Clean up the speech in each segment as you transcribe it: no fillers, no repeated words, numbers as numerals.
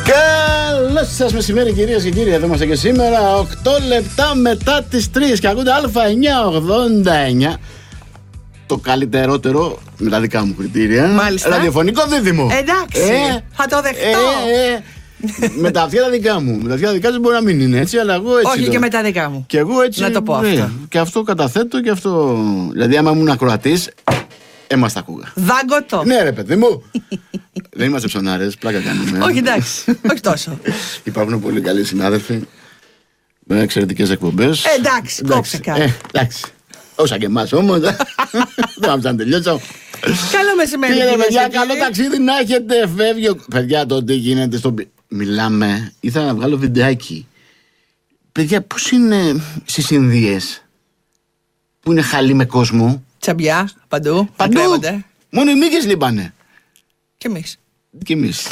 Καλό σας μεσημέρι, κυρίες και κύριοι. Εδώ είμαστε και σήμερα 8 λεπτά μετά τις 3 και ακούτε Α989. Το καλύτερότερο με τα δικά μου κριτήρια. Μάλιστα. Ραδιοφωνικό δίδυμο. Εντάξει, θα το δεχτώ. Με τα αυτιά τα δικά μου. Με τα αυτιά τα δικά σας μπορεί να μην είναι έτσι, αλλά εγώ έτσι. Όχι, και με τα δικά μου. Και εγώ έτσι. Να το πω αυτό. Και αυτό καταθέτω και αυτό. Δηλαδή, άμα ήμουν ακροατής, μας τα ακούγα. Δάγκωτο. Ναι, ρε παιδί μου. Δεν είμαστε ψωνάρες, πλάκα κάνουμε. Όχι, εντάξει, όχι τόσο. Υπάρχουν πολύ καλοί συνάδελφοι με εξαιρετικές εκπομπές. Εντάξει, κόψε κάτι. Εντάξει. Όσα και εμάς όμως. Δεν θα να τελειώσω. Καλό μεσημέρι, παιδιά, καλό ταξίδι να έχετε. Φεύγει. Παιδιά, το τι γίνεται στο. Μιλάμε, ήθελα να βγάλω βιντεάκι. Παιδιά, πώς είναι στις Ινδίες που είναι χαλή με κόσμο. Τσαμπιά, παντού. Μόνο οι μύγες λείπανε. Και εμείς. Και εμείς.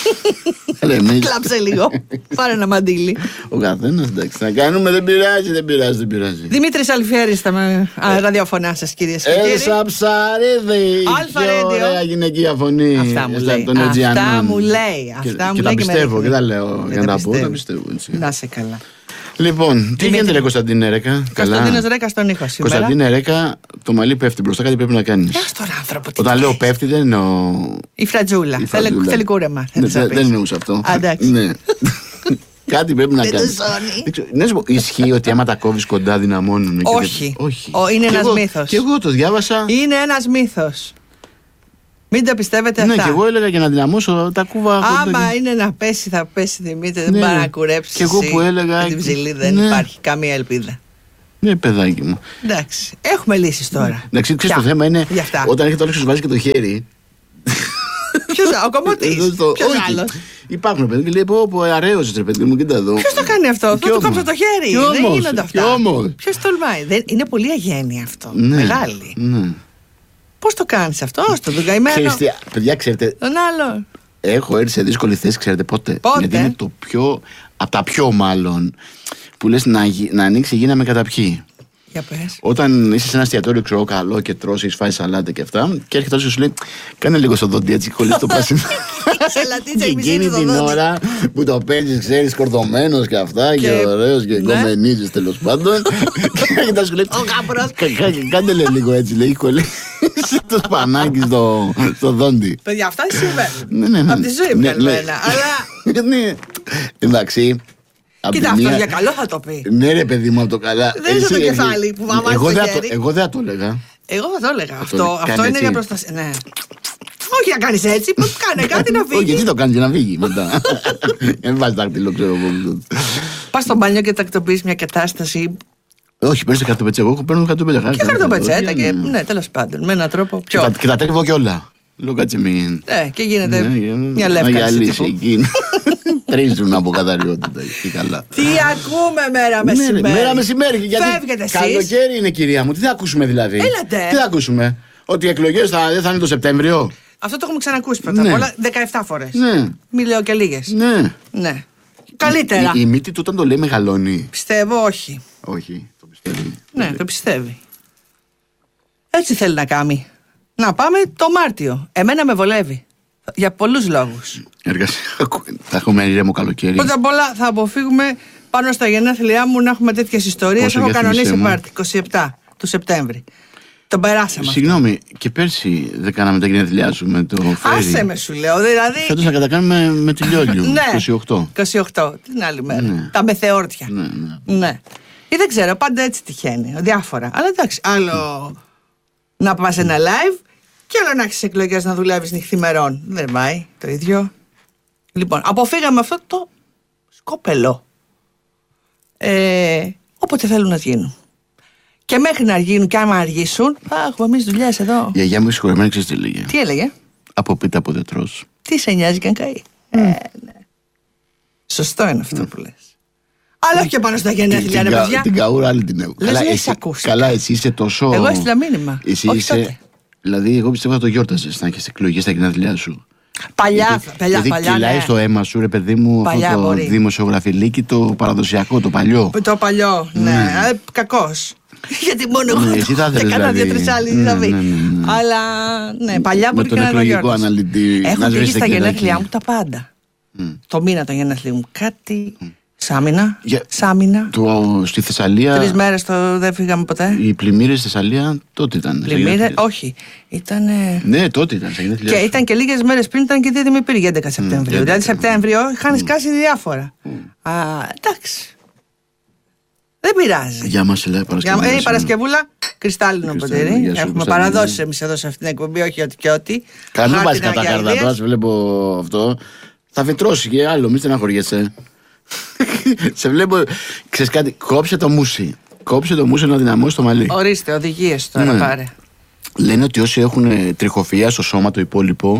Κλάψε λίγο. Πάρε ένα μαντίλι. Ο καθένας, εντάξει, θα κάνουμε, δεν πειράζει. Δημήτρης Αλφιέρης στα ραδιοφωνά σας, κυρίες και κύριοι. Έλσα Ψαρίδη. Αλφα Radio. Ωραία γυναικεία φωνή. Αυτά μου λέει. Και τα πιστεύω και τα λέω για να τα πω, τα πιστεύω. Να σε καλά. Λοιπόν, τι γίνεται, ρε Κωνσταντίνε Ρέκα? Κωνσταντίνος Ρέκα στον ήχο σήμερα. Κωνσταντίνε Ρέκα, το μαλλί πέφτει μπροστά, κάτι πρέπει να κάνεις. Πες τον άνθρωπο. Όταν λέω πέφτει, δεν εννοώ. Η φρατζούλα. Θέλει κούρεμα. Δεν εννοούσα αυτό. Εντάξει. Κάτι πρέπει να κάνεις. Να σου πω, ισχύει ότι άμα τα κόβεις κοντά δυναμώνουν? Όχι. Είναι ένας μύθος. Και εγώ το διάβασα. Είναι ένας μύθος. Μην τα πιστεύετε αυτά. Ναι, και εγώ έλεγα για να δυναμώσω τα κούβα. Άμα είναι να πέσει, θα πέσει, Δημήτρη. Δεν πάει να κουρέψει. Και εγώ που έλεγα. Με την ψηλή δεν υπάρχει καμία ελπίδα. Ναι, παιδάκι μου. Εντάξει. Έχουμε λύσεις τώρα. Εντάξει, ξέρεις, το θέμα είναι όταν έχετε όλο σου βάζει και το χέρι. Ποιος, ο Κομμωτής? Ποιος άλλος? Υπάρχουν παιδί και λέει πω αραίωσες ρε παιδί μου, κοίτα εδώ. Ποιος το κάνει αυτό? Αυτό το κόψω το χέρι. Δεν γίνονται αυτά. Ποιος τολμάει? Είναι πολύ αγένεια αυτό. Μεγάλη. Πώς το κάνεις αυτό? Στο καημένο. Παιδιά, ξέρετε. Τον άλλο. Έχω έρθει σε δύσκολη θέση, ξέρετε πότε? Γιατί είναι το πιο. Από τα πιο μάλλον. Που λες να ανοίξει η γη να με καταπιεί. Για πες. Όταν είσαι σε ένα εστιατόριο, ξέρω καλό και τρως, έχεις φάει σαλάτα και αυτά. Και έρχεται και σου λέει: κάνε λίγο στο δόντι έτσι, κολλήσει το πράσινο. Και εκείνη την ώρα που το παίζεις, ξέρεις, σκορδωμένος και αυτά και ωραίος και κομμενίζεις τέλος πάντων. Και έρχεται σου λέει: ο γάμπρος. Κάντε λίγο έτσι, λέει: κολλήσει το σπανάκι στο δόντι. Παιδιά, αυτά συμβαίνουν. Από τη ζωή μου εμένα. Αλλά. Εντάξει. Κοίτα, αυτό για καλό θα το πει. Ναι, ρε παιδί μου, από το καλά. Δεν είσαι το κεφάλι που βαμάζει το χέρι. Εγώ δεν θα το έλεγα. Εγώ θα το έλεγα. Αυτό είναι για προστασία. Ναι. Όχι να κάνεις έτσι, κάνε κάτι να φύγει. Όχι, γιατί το κάνεις για να φύγει μετά. Δεν βάζεις δάχτυλο, ξέρω εγώ. Πας στο μπάνιο και τακτοποιείς μια κατάσταση. Όχι, παίρνεις χαρτοπετσέ. Εγώ παίρνω χαρτοπετσέ. Και χαρτοπετσέτα και. Ναι, τέλος πάντων. Με έναν τρόπο. Και τα τρίβω κιόλα. Λέω κάτσε μην. Και γίνεται μια λεύκαση. Τρίζουν από καθαριότητα. Τι ακούμε μέρα μεσημέρι? Μέρα μεσημέρι. Φεύγετε εσείς. Καλοκαίρι είναι, κυρία μου. Τι θα ακούσουμε δηλαδή? Έλατε. Τι θα ακούσουμε? Ότι οι εκλογές δεν θα είναι το Σεπτέμβριο? Αυτό το έχουμε ξανακούσει πρώτα απ' όλα 17 φορές. Ναι. Μη λέω και λίγες. Ναι. Καλύτερα. Η μύτη του όταν το λέει μεγαλώνει. Πιστεύω όχι. Όχι, το πιστεύει. Ναι, το πιστεύει. Έτσι θέλει να κάνει. Να πάμε το Μάρτιο. Εμένα με βολεύει. Για πολλούς λόγους. Εργασία. Θα έχουμε ήρεμο καλοκαίρι. Πρώτα απ' όλα θα αποφύγουμε πάνω στα γενέθλιά μου να έχουμε τέτοιες ιστορίες. Έχω κανονίσει πάρτι 27 του Σεπτέμβρη. Τον περάσαμε. Συγγνώμη, και πέρσι δεν κάναμε τα γενέθλιά σου με το φέρι? Άσε με, σου λέω. Δηλαδή. Φέτος θα κατακάνουμε με τη Λιόλιου. 28. 28, την άλλη μέρα. Τα μεθεόρτια. Ναι. Ή δεν ξέρω, πάντα έτσι τυχαίνει. Διάφορα. Αλλά εντάξει, άλλο να πας ένα live και άλλο να έχεις εκλογές να δουλεύεις νυχθημερών. Δεν πάει το ίδιο. Λοιπόν, αποφύγαμε αυτό το σκόπελο. Όποτε θέλουν να γίνουν. Και μέχρι να γίνουν και άμα αργήσουν, θα έχουμε εμείς δουλειές εδώ. Η γιαγιά μου συγχωρεμένη, ξέρεις τι έλεγε? Τι έλεγε? Από πίτα από δεν τρως. Τι σε νοιάζει και αν καεί? Ναι. Σωστό είναι αυτό που λες. Αλλά όχι και πάνω στα γενέθλια, ρε παιδιά. Την καούρα άλλη την έχω. Καλά, εσύ είσαι τόσο. Εγώ έστειλα μήνυμα. Εσύ είσαι. Δηλαδή, εγώ πιστεύω θα το γιόρταζες να έχεις εκλογές στα γενέθλιά σου. Παλιά. Δηλαδή κυλάει στο αίμα σου, ρε παιδί μου, παλιά αυτό το δημοσιογραφιλίκι, το παραδοσιακό, το παλιό. Το παλιό, ναι. Κακός. Γιατί μόνο εγώ δεν έκανα 2-3 άλλοι δηλαδή. Αλλά ναι, παλιά μπορεί και να είναι. Με τον εκλογικό αναλυτή. Έχω τύχει στα γενέθλιά μου τα πάντα. Το μήνα των γενεθλίων μου. Κάτι. Σάμινα. Στη Θεσσαλία. 3 μέρες δεν φύγαμε ποτέ. Οι πλημμύρες στη Θεσσαλία τότε ήταν. Όχι. Ήταν. Ναι, τότε ήταν. Και ήταν και λίγες μέρες πριν, ήταν και δίδυμη πύργη 11 Σεπτέμβριο. Δηλαδή Σεπτέμβριο είχαν σκάσει διάφορα. Εντάξει. Δεν πειράζει. Γεια μας, λέει Παρασκευούλα. Παρασκευούλα, κρυστάλλινο ποτήρι. Έχουμε παραδώσει εμείς εδώ σε αυτήν την εκπομπή, όχι ότι και ότι. Κανεί πας κατά καρδατό, βλέπω αυτό. Θα βετρώσει και άλλο, μη στεναχωριέσαι. Σε βλέπω, ξέρεις κάτι, κόψε το μουσι. Κόψε το μουσι να δυναμώσει το μαλλί. Ορίστε, οδηγίες τώρα, πάρε. Λένε ότι όσοι έχουν τριχοφυΐα στο σώμα το υπόλοιπο,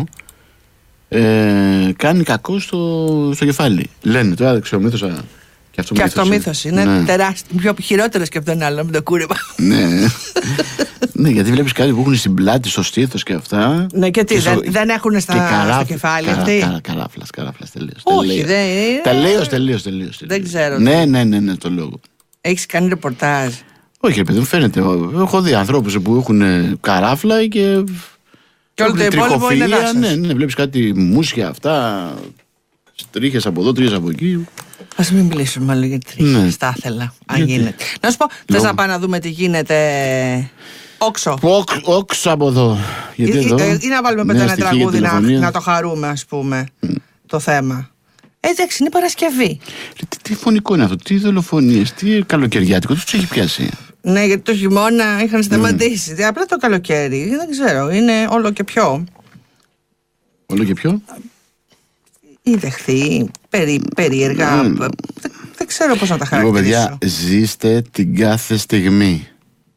κάνει κακό στο κεφάλι. Λένε, τώρα δεν ξέρω, μύθος. Και αυτό μύθος είναι τεράστιο, πιο χειρότερος και από τον άλλο με το κούρεμα. Ναι, γιατί βλέπεις κάτι που έχουν στην πλάτη, στο στήθος και αυτά. Ναι, και τι, δεν έχουν στο κεφάλι αυτοί. Καράφλας, τελείως. Όχι, Τελείως. Δεν ξέρω. Ναι, το λόγο. Έχεις κάνει ρεπορτάζ? Όχι, παιδί μου, φαίνεται. Έχω δει ανθρώπους που έχουν καράφλα και όλο το υπόλοιπο είναι λάθος. Ναι, βλέπεις κάτι μουσια αυτά, τρίχες από εδώ, τρίχες από εκεί. Ας μην μιλήσουμε άλλο για τρίχες, τα ήθελα, αν γίνεται. Να σου πω, θες να πάμε να δούμε τι γίνεται όξο? Όξο από εδώ. Ή να βάλουμε πέντε ένα τραγούδι να το χαρούμε, ας πούμε, το θέμα. Εντάξει, είναι Παρασκευή. Τι φωνικό είναι αυτό, τι δολοφονίες, τι καλοκαιριάτικο, τους έχει πιάσει. Ναι, γιατί το χειμώνα είχαν σταματήσει. Απλά το καλοκαίρι, δεν ξέρω, είναι όλο και πιο. Όλο και πιο? Ή δεχθεί, περίεργα. Δεν ξέρω πώς να τα χαρακτηρίσω. Παιδιά, ζήστε την κάθε στιγμή.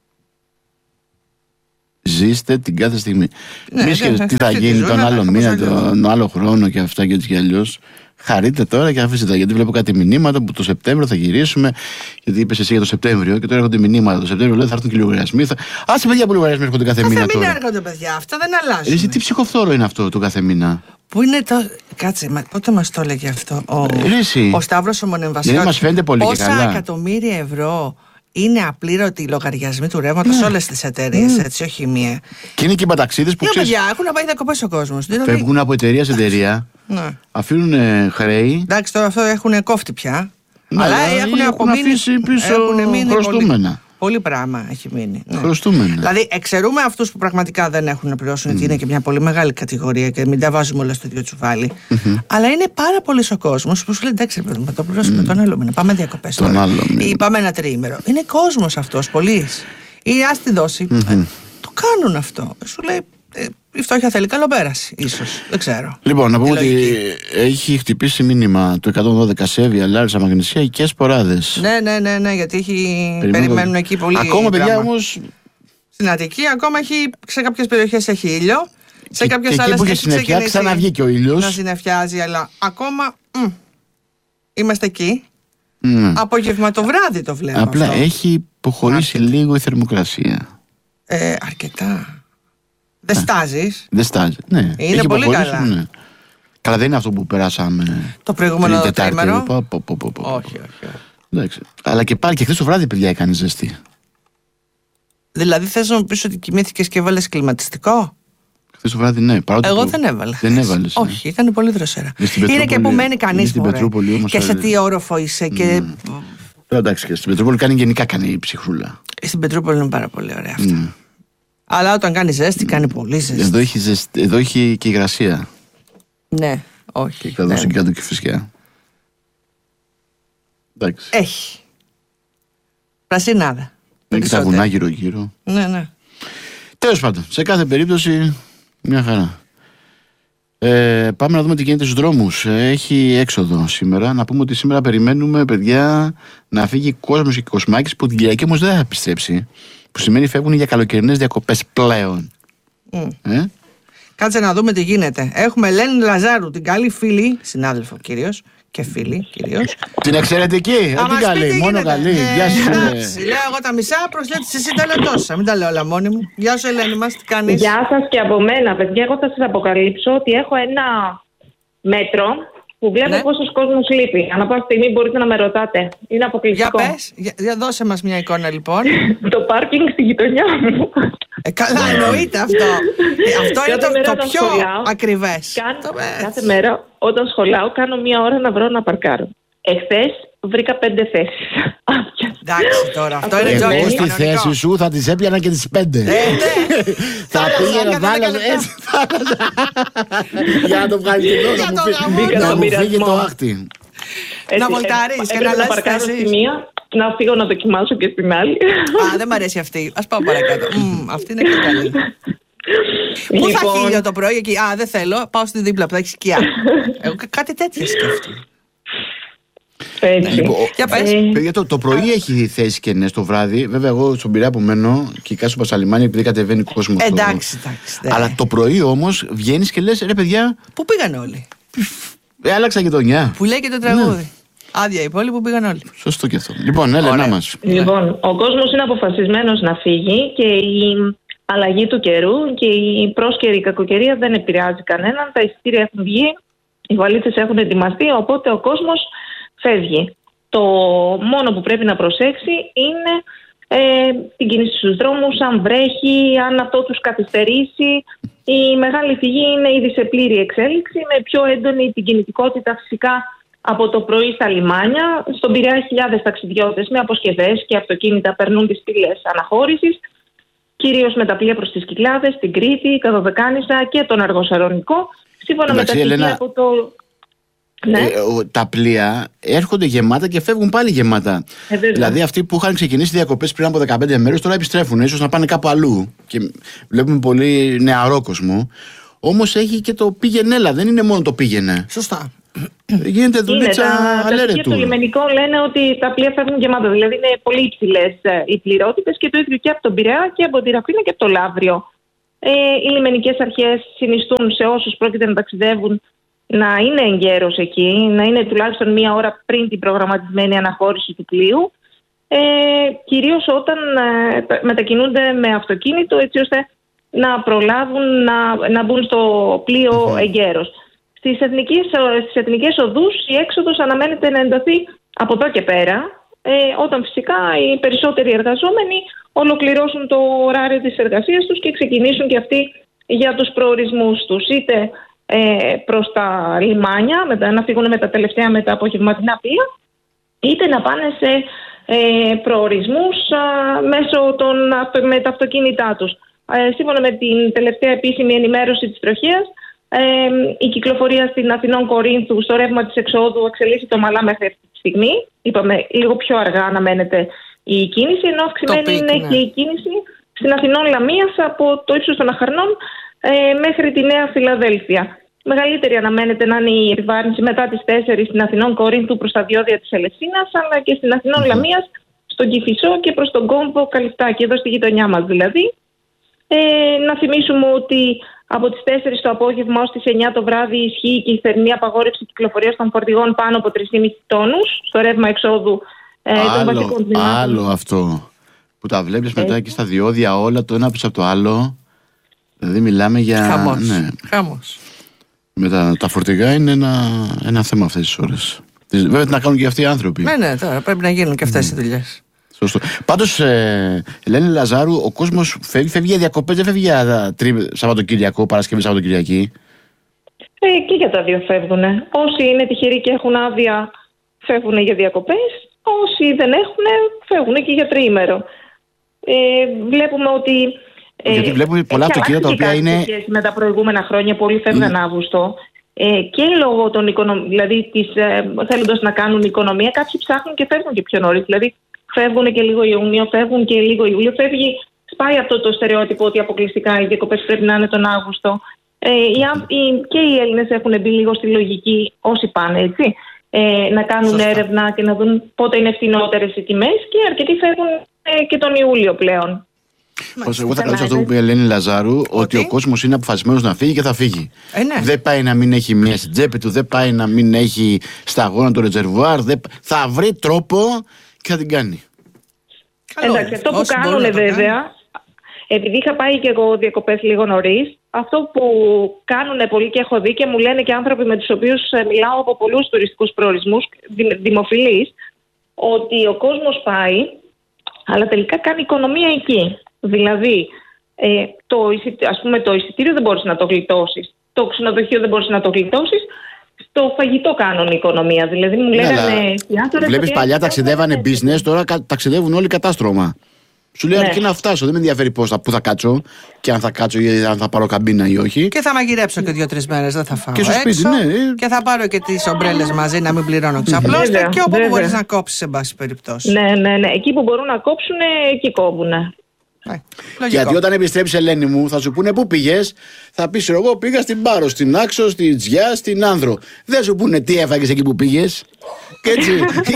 Ζήστε την κάθε στιγμή. Μη σκέφτεστε τι θα γίνει τον άλλο μήνα, τον άλλο χρόνο και αυτά και έτσι κι αλλιώς. Χαρείτε τώρα και αφήστε τα. Γιατί βλέπω κάτι μηνύματα που το Σεπτέμβριο θα γυρίσουμε. Γιατί είπες εσύ για το Σεπτέμβριο και τώρα έρχονται μηνύματα. Το Σεπτέμβριο λέει θα έρθουν και λογαριασμοί. Άσε παιδιά που λογαριασμοί έρχονται κάθε μήνα. Κάθε μήνα έρχονται παιδιά, αυτά δεν αλλάζουν. Εσύ τι ψυχοφθόρο είναι αυτό το κάθε μήνα? Πού είναι το. Κάτσε, πότε μας το έλεγε αυτό ο Σταύρος ο Μονεμβασιώτης? Δεν μας φαίνεται πολύ και καλά. Πόσα εκατομμύρια ευρώ είναι απλήρωτοι οι λογαριασμοί του ρεύματος σε όλες τις εταιρείες, έτσι, όχι μία. Και είναι και οι παταξίδες που ξέρεις. Παιδιά, έχουν πάει διακοπές ο κόσμος. Φεύγουν από εταιρεία σε εταιρεία, αφήνουν χρέη. Εντάξει, τώρα αυτό έχουν κόφτη πια. Ναι, αλλά έχουν αφήσει πίσω χρωστούμενα. Πολύ πράγμα έχει μείνει. Χρωστούμενα. Δηλαδή, εξαιρούμε αυτούς που πραγματικά δεν έχουν να πληρώσουν, γιατί είναι και μια πολύ μεγάλη κατηγορία και μην τα βάζουμε όλα στο ίδιο τσουβάλι. Αλλά είναι πάρα πολύ ο κόσμος που σου λέει: εντάξει, πρέπει να το πληρώσουμε τον άλλο μήνα. Πάμε διακοπές τώρα. Ή πάμε ένα τριήμερο. Είναι κόσμος αυτός, πολύ. Ή ας τη δώσει. Το κάνουν αυτό. Σου λέει: η φτώχεια θέλει καλοπέραση, ίσως. Δεν ξέρω. Λοιπόν, να πούμε ότι έχει χτυπήσει μήνυμα το 112 Σέβια, Λάρισα, Μαγνησιακές Ποράδες. Ναι, γιατί περιμένουν εκεί πολύ. Ακόμα, παιδιά, όμως. Στην Αττική, ακόμα έχει σε κάποιες περιοχές έχει ήλιο. Σε κάποιες άλλες που έχει συννεφιά, ξαναβγήκε ο ήλιος. Να συννεφιάζει, αλλά ακόμα είμαστε εκεί. Απόγευμα το βράδυ το βλέπω. Απλά αυτό. έχει υποχωρήσει λίγο η θερμοκρασία. Αρκετά. Δεν στάζεις. Δεν στάζει. Ναι. Είναι πολύ καλά. Ναι. Καλά, δεν είναι αυτό που περάσαμε το προηγούμενο τρίμηνο. Όχι. Εντάξει. Αλλά και πάλι και χθες το βράδυ, παιδιά, έκανε ζεστή. Δηλαδή θες να μου πεις ότι κοιμήθηκες και έβαλες κλιματιστικό? Χθες το βράδυ, ναι. Εγώ δεν έβαλα. Δεν έβαλες. Όχι, ήταν πολύ δροσέρα. Είναι και που μένει κανείς και σε τι όροφο είσαι. Εντάξει, και στην Πετρούπολη γενικά κάνει ψυχρούλα. Στην Πετρούπολη είναι πάρα πολύ ωραία αυτό. Αλλά όταν κάνει ζέστη, κάνει πολύ ζέστη. Εδώ έχει και υγρασία. Ναι, όχι. Και κάτω στην κάτω και φυσικά. Εντάξει. Έχει. Πρασινάδα. Έχει τα βουνά γύρω-γύρω. Ναι. Τέλος πάντων, σε κάθε περίπτωση, μια χαρά. Πάμε να δούμε τι γίνεται στους δρόμους. Έχει έξοδο σήμερα. Να πούμε ότι σήμερα περιμένουμε, παιδιά, να φύγει κόσμος και Κοσμάκης, που την Κυριακή όμως δεν θα επιστρέψει. Που σημαίνει φεύγουν για καλοκαιρινές διακοπές πλέον. Κάτσε να δούμε τι γίνεται. Έχουμε Ελένη Λαζάρου, την καλή φίλη, συνάδελφο κυρίως, και φίλη κυρίως. Την εξαιρετική, όχι καλή, μόνο καλή. Γεια σου. Λέω εγώ τα μισά, προσθέτεις εσύ τα λέω τόσα. Μην τα λέω όλα μόνη μου. Γεια σου Ελένη μας, τι κάνεις? Γεια σας και από μένα, παιδιά. Εγώ θα σας αποκαλύψω ότι έχω ένα μέτρο που βλέπω πόσος κόσμος λείπει. Ανά πάσα στιγμή μπορείτε να με ρωτάτε. Είναι αποκλειστικό. Για πες, για δώσε μας μια εικόνα λοιπόν. Το πάρκινγκ στη γειτονιά μου. Καλά, εννοείται αυτό. Αυτό είναι το πιο ακριβές. Κάθε μέρα όταν σχολάω κάνω μία ώρα να βρω να παρκάρω. Εχθές βρήκα 5 θέσεις. Εντάξει τώρα, αυτό είναι τζόγι. Εγώ στη θέση σου θα τις έπιανα και τις 5. Θα πήγαινα θάλασσα έτσι. Για να το βγάλει να μου φύγει το άχτι. Να βολτάρεις και να αλλάζεις θέσεις. Να φύγω να δοκιμάσω και στην άλλη. Α, δεν μ' αρέσει αυτή. Ας πάω παρακάτω. Αυτή είναι πιο καλή. Πού θα χείλιο το πρωί εκεί? Α, δεν θέλω. Πάω στη δίπλα που θα έχει σκιά. Εγώ κάτι τέτοιο σκέφτομαι. Έτσι. Για πες. Παιδιά, το πρωί έχει θέσεις κενές, το βράδυ. Βέβαια, εγώ στον Πειραιά που μένω και κάτω στο Πασαλιμάνι, επειδή κατεβαίνει ο κόσμος. Εντάξει. Αλλά το πρωί όμως βγαίνεις και λες, ρε παιδιά. Πού πήγαν όλοι? Άλλαξα γειτονιά. Που λέει και το τραγούδι. Άδεια η πόλη που πήγαν όλοι. Σωστό και αυτό. Λοιπόν, Έλενα μας. Λοιπόν, ο κόσμος είναι αποφασισμένος να φύγει και η αλλαγή του καιρού και η πρόσκαιρη κακοκαιρία δεν επηρεάζει κανέναν. Τα εισιτήρια έχουν βγει, οι βαλίτσες έχουν ετοιμαστεί, οπότε ο κόσμος φεύγει. Το μόνο που πρέπει να προσέξει είναι την κίνηση στους δρόμους, αν βρέχει, αν αυτό τους καθυστερήσει. Η μεγάλη φυγή είναι ήδη σε πλήρη εξέλιξη, με πιο έντονη την κινητικότητα φυσικά από το πρωί στα λιμάνια. Στον Πειραιά χιλιάδες ταξιδιώτες με αποσκευές και αυτοκίνητα περνούν τις πύλες αναχώρησης, κυρίως με τα πλοία προς τις Κυκλάδες, την Κρήτη, Καδοδεκάνησα και τον Αργοσαρονικό. Σύμφωνα με τα στοιχεία από το... Ναι. Τα πλοία έρχονται γεμάτα και φεύγουν πάλι γεμάτα. Δηλαδή αυτοί που είχαν ξεκινήσει διακοπές πριν από 15 μέρες τώρα επιστρέφουν, ίσως να πάνε κάπου αλλού. Και βλέπουμε πολύ νεαρό κόσμο. Όμως έχει και το πήγαινε, δεν είναι μόνο το πήγαινε. Σωστά. Γίνεται δουλίτσα αλέρετου. Το λιμενικό λένε ότι τα πλοία φεύγουν γεμάτα. Δηλαδή είναι πολύ υψηλές οι πληρότητες και το ίδιο και από τον Πειραιά και από τη Ραφίνα και από το Λαύριο. Οι λιμενικές αρχές συνιστούν σε όσους πρόκειται να ταξιδεύουν να είναι εγκαίρος εκεί, να είναι τουλάχιστον μία ώρα πριν την προγραμματισμένη αναχώρηση του πλοίου, κυρίως όταν μετακινούνται με αυτοκίνητο, έτσι ώστε να προλάβουν να μπουν στο πλοίο εγκαίρος. Στις εθνικές οδούς η έξοδος αναμένεται να ενταθεί από εδώ και πέρα, όταν φυσικά οι περισσότεροι εργαζόμενοι ολοκληρώσουν το ωράριο της εργασίας τους και ξεκινήσουν και αυτοί για τους προορισμούς τους, είτε προς τα λιμάνια, να φύγουν με τα τελευταία με τα απογευματινά πλοία, είτε να πάνε σε προορισμούς με τα αυτοκίνητά τους. Σύμφωνα με την τελευταία επίσημη ενημέρωση της τροχέας, η κυκλοφορία στην Αθηνών Κορίνθου στο ρεύμα της εξόδου εξελίσσεται ομαλά μέχρι αυτή τη στιγμή. Είπαμε λίγο πιο αργά αναμένεται η κίνηση, ενώ αυξημένη είναι και η κίνηση στην Αθηνών Λαμίας από το ύψος των Αχαρνών μέχρι τη Νέα Φιλαδέλφια. Μεγαλύτερη αναμένεται να είναι η επιβάρυνση μετά τις 4 στην Αθηνών Κορίνθου προς τα διόδια της Ελευσίνας, αλλά και στην Αθηνών Λαμίας, στον Κηφισό και προς τον Κόμπο Καλυφτάκη, εδώ στη γειτονιά μας δηλαδή. Να θυμίσουμε ότι από τις 4 το απόγευμα ως τις 9 το βράδυ ισχύει και η θερινή απαγόρευση κυκλοφορίας των φορτηγών πάνω από 3,5 τόνους στο ρεύμα εξόδου των βασικών τμήματων. Άλλο αυτό που τα βλέπεις μετά εκεί στα διόδια όλα το ένα πίσω από το άλλο. Δηλαδή μιλάμε για... Χαμός. Με τα φορτηγά είναι ένα θέμα αυτές τις ώρες. Βέβαια τι να κάνουν και αυτοί οι άνθρωποι. Ναι, τώρα πρέπει να γίνουν και αυτές οι δουλειές. Σωστό. Πάντως, Ελένη Λαζάρου, ο κόσμος φεύγει για διακοπές, δεν φεύγει για Σαββατοκύριακο, Παρασκευή, Σαββατοκυριακή. Και για τα δύο φεύγουν. Όσοι είναι τυχεροί και έχουν άδεια φεύγουν για διακοπές. Όσοι δεν έχουν, φεύγουν και για τριήμερο. Βλέπουμε ότι... γιατί βλέπουμε πολλά αυτοκίνητα τα οποία είναι... Με τα προηγούμενα χρόνια πολλοί φεύγαν Αύγουστο. Και λόγω των δηλαδή θέλοντας να κάνουν οικονομία, κάποιοι ψάχνουν και φεύγουν και πιο νωρίς. Δηλαδή φεύγουν και λίγο Ιούνιο, φεύγουν και λίγο Ιούλιο. Σπάει αυτό το στερεότυπο ότι αποκλειστικά οι διακοπές πρέπει να είναι τον Αύγουστο. Και οι Έλληνες έχουν μπει λίγο στη λογική, όσοι πάνε έτσι, να κάνουν έρευνα και να δουν πότε είναι φθηνότερες οι τιμές, και αρκετοί φεύγουν και τον Ιούλιο πλέον. Εγώ θα κρατήσω αυτό που είπε η Ελένη Λαζάρου, ότι ο κόσμος είναι αποφασισμένος να φύγει και θα φύγει. Δεν πάει να μην έχει μία στην τσέπη του, δεν πάει να μην έχει σταγόνα το ρετζερβουάρ. Θα βρει τρόπο και θα την κάνει. Εντάξει, αυτό που κάνουν βέβαια Επειδή είχα πάει και εγώ διακοπές λίγο νωρίς, αυτό που κάνουν πολλοί και έχω δει και μου λένε και άνθρωποι με τους οποίους μιλάω από πολλούς τουριστικούς προορισμούς, δημοφιλείς, ότι ο κόσμος πάει, αλλά τελικά κάνει οικονομία εκεί. Δηλαδή, το εισιτήριο δεν μπορείς να το γλιτώσεις, το ξενοδοχείο δεν μπορείς να το γλιτώσεις, στο φαγητό κάνουν οικονομία. Δηλαδή μου λέγανε. Βλέπεις, παλιά ταξιδεύανε business, τώρα ταξιδεύουν όλοι κατάστρωμα. Σου λέει αρκεί να φτάσω, δεν με ενδιαφέρει πού θα κάτσω και αν θα κάτσω ή αν θα πάρω καμπίνα ή όχι. Και θα μαγειρέψω και 2-3 μέρες, δεν θα φάω. Και στο σπίτι, έξω, ναι. Και θα πάρω και τις ομπρέλες μαζί να μην πληρώνω ξαπλώστα. Και όπου μπορείς να κόψεις, εν πάση περιπτώσει. Ναι. Εκεί που μπορούν να κόψουν, εκεί κόβουν. Γιατί όταν επιστρέψεις, Ελένη μου, θα σου πούνε πού πήγες. Θα πεις, εγώ πήγα στην Πάρο, στην Άξο, στην Τζιά, στην Άνδρο. Δεν σου πούνε τι έφαγες εκεί που πήγες. Και έτσι,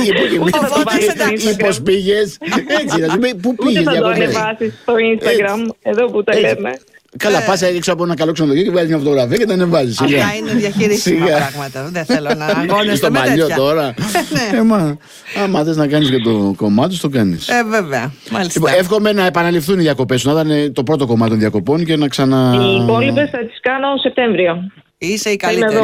ή πώς πήγες. Έτσι, να σου πει πού πήγες. Ούτε θα το ανεβάσεις στο Instagram, εδώ που τα λέμε. Καλά, πας έξω από ένα καλό ξενοδοχείο και βγάζεις μια φωτογραφία και τα ανεβάζεις. Αυτά είναι διαχειρίσιμα πράγματα. Δεν θέλω να αγώνεστε με τέτοια. Στο μαλλιό τώρα. Άμα θες να κάνεις και το κομμάτι, το κάνεις. Βέβαια. Μάλιστα. Εύχομαι να επαναληφθούν οι διακοπές σου, να ήταν το πρώτο κομμάτι των διακοπών και να ξανα. Οι υπόλοιπες θα τις κάνω Σεπτέμβριο. Είσαι η καλύτερη.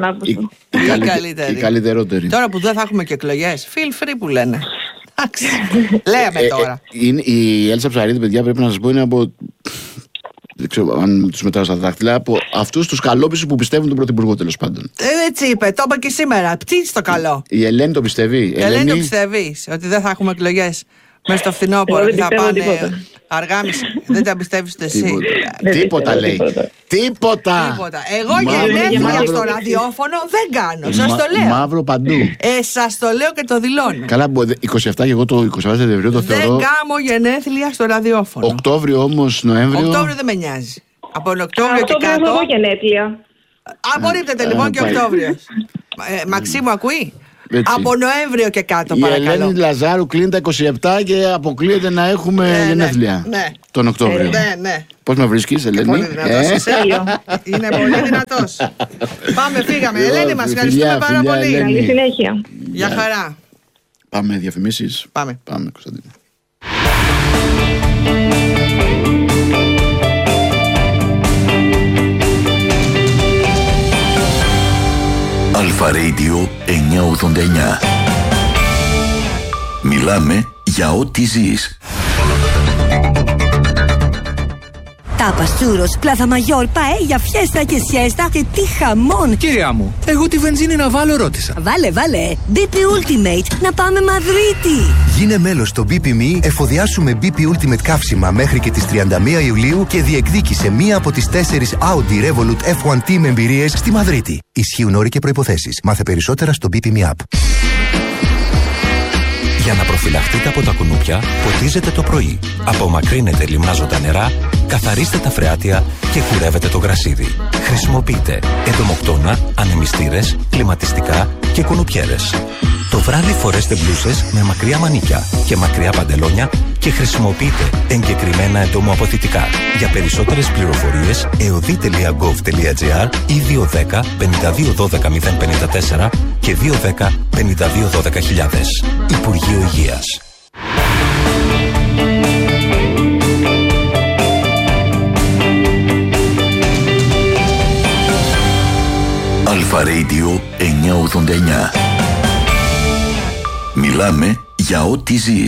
Η καλύτερότερη. Τώρα που δεν θα έχουμε και εκλογές, feel free που λένε. Εντάξει. Λέμε τώρα. Η Έλσα Ψαρίδη, παιδιά, πρέπει να σας πω, είναι από. Δεν ξέρω αν τους μετράω στα δάχτυλα, από αυτούς τους καλόπισους που πιστεύουν τον Πρωθυπουργό, τέλος πάντων. Έτσι είπε, το είπα και σήμερα. Τι στο καλό. Η Ελένη το πιστεύει. Η Ελένη το πιστεύει, ότι δεν θα έχουμε εκλογές μέσα στο φθινόπωρο και θα πάνε αργάμιση. Δεν τα πιστεύεις ούτε εσύ. Τίποτα λέει. Τίποτα. Εγώ γενέθλια στο ραδιόφωνο δεν κάνω. Σας το λέω. Μαύρο παντού. Σας το λέω και το δηλώνω. Καλά, 27 και εγώ το 27 Σεπτεμβρίου το θεωρώ. Δεν κάνω γενέθλια στο ραδιόφωνο. Οκτώβριο όμως, Νοέμβριο. Οκτώβριο δεν με νοιάζει. Από Οκτώβριο και κάτω. Εγώ γενέθλια. Απορρίπτεται λοιπόν και Οκτώβριο. Μαξίμου ακούει. Έτσι. Από Νοέμβριο και κάτω, παρακαλώ. Η Ελένη Λαζάρου κλείνει τα 27 και αποκλείεται να έχουμε γενέθλια τον Οκτώβριο. Ναι. Πώς με βρίσκεις, Ελένη? Πολύ δυνατός. Είναι πολύ δυνατός. Πάμε, φύγαμε. Ελένη, μας ευχαριστούμε πάρα πολύ. Καλή συνέχεια. Γεια χαρά. Πάμε διαφημίσεις. Πάμε, Κωνσταντίνο. Αλφα Radio 989. Μιλάμε για ό,τι ζεις. Τάπας, τσούρος, πλάθα μαγιόρ, παέλια, φιέστα και σιέστα και τι χαμόν! Κυρία μου, εγώ τη βενζίνη να βάλω ρώτησα. Βάλε, BP Ultimate, να πάμε Μαδρίτη! Γίνε μέλος στο BP.me, εφοδιάσουμε BP Ultimate καύσιμα μέχρι και τις 31 Ιουλίου και διεκδίκησε μία από τις 4 Audi Revolut F1 Team εμπειρίες στη Μαδρίτη. Ισχύουν όροι και προϋποθέσεις. Μάθε περισσότερα στο BP.me app. Για να προφυλαχτείτε από τα κουνούπια, ποτίζετε το πρωί. Απομακρύνετε λιμνάζοντα νερά, καθαρίστε τα φρεάτια και κουρεύετε το γρασίδι. Χρησιμοποιείτε εντομοκτώνα, ανεμιστήρες, κλιματιστικά και κουνουπιέρες. Το βράδυ φορέστε μπλούσες με μακριά μανίκια και μακριά παντελόνια και χρησιμοποιείτε εγκεκριμένα εντομοαποθητικά. Για περισσότερες πληροφορίες, eodi.gov.gr ή 210 52 12 054 και 210 52 12 000. Υπουργείο Υγείας. Αλφα Radio 989. Μιλάμε για ό,τι ζεις.